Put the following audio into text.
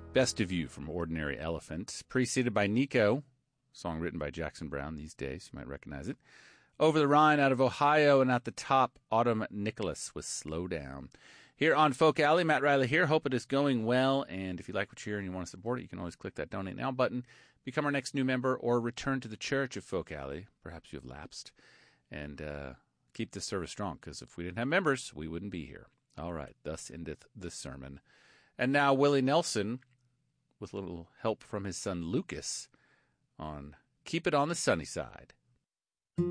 Best of You from Ordinary Elephant, preceded by Nico, song written by Jackson Browne these days. You might recognize it. Over the Rhine out of Ohio, and at the top, Autumn Nicholas with Slow Down. Here on Folk Alley, Matt Riley here. Hope it is going well, and if you like what you hear and you want to support it, you can always click that Donate Now button, become our next new member, or return to the Church of Folk Alley. Perhaps you have lapsed, and keep this service strong, because if we didn't have members, we wouldn't be here. All right, thus endeth the sermon. And now Willie Nelson, with a little help from his son Lucas, on Keep It on the Sunny Side.